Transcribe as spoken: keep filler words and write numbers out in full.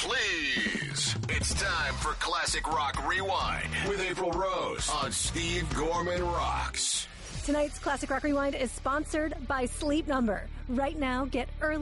Please. It's time for Classic Rock Rewind with April Rose on Steve Gorman Rocks. Tonight's Classic Rock Rewind is sponsored by Sleep Number. Right now, get early